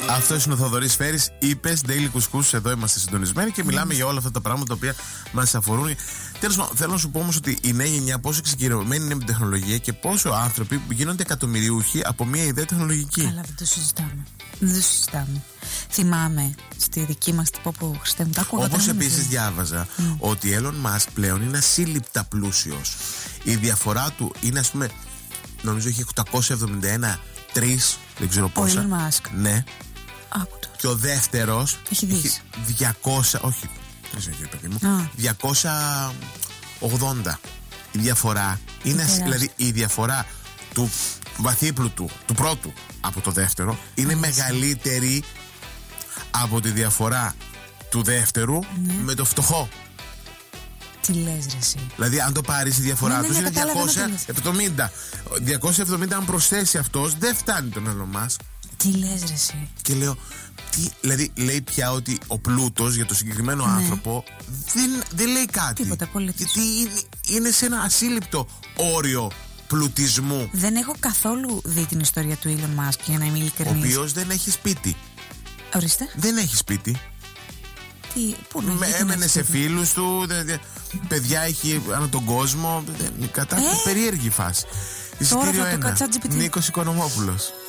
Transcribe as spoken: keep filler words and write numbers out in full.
Αυτό είναι ο Θοδωρής Φέρης. Είπες Daily Couscous, εδώ είμαστε συντονισμένοι και μιλάμε mm. για όλα αυτά τα πράγματα τα οποία μας αφορούν. Τέλος πάντων, θέλω να σου πω όμως ότι η νέα γενιά πόσο εξοικειωμένη είναι με την τεχνολογία και πόσο άνθρωποι γίνονται εκατομμυριούχοι από μια ιδέα τεχνολογική. Καλά, δεν το συζητάμε. Δεν το συζητάμε. Θυμάμαι στη δική μας τυπό που Χριστέμου τα ακούγα. Όπως επίσης διάβαζα mm. ότι Elon Musk πλέον είναι ασύλληπτα πλούσιος. Η διαφορά του είναι, ας πούμε, νομίζω έχει οκτακόσια εβδομήντα ένα τρεις, δεν ξέρω πόσα. Ο Elon Musk. Ναι. Άκουτο. Και ο δεύτερος έχει, έχει διακόσια, όχι, τρεις έχει παιδί μου, ah. διακόσια ογδόντα. Η διαφορά είναι, είναι δηλαδή η διαφορά του βαθύπλου του, του πρώτου από το δεύτερο είναι Άλυση. μεγαλύτερη από τη διαφορά του δεύτερου ναι. με το φτωχό. Τι λες ρε εσύ. Δηλαδή αν το πάρεις η διαφορά ναι, τους ναι, είναι διακόσια εβδομήντα. διακόσια εβδομήντα αν προσθέσει αυτός δεν φτάνει τον Elon Musk. Τι λες ρε εσύ. Και λέω τι, δηλαδή λέει πια ότι ο πλούτος για το συγκεκριμένο ναι. άνθρωπο δεν, δεν λέει κάτι. Τίποτα πολιτής. Γιατί είναι, είναι σε ένα ασύλληπτο όριο πλουτισμού. Δεν έχω καθόλου δει την ιστορία του Elon Musk, για να είμαι ειλικρινής. Ο οποίος δεν έχει σπίτι. Ορίστε. Δεν έχει σπίτι. Τι, πού να Με, έμενε σε φίλους του, δε, δε, παιδιά έχει ανά τον κόσμο. Δε, κατά ε? περίεργη φάση. Εισιτήριο ένα. Νίκος Οικονομόπουλος.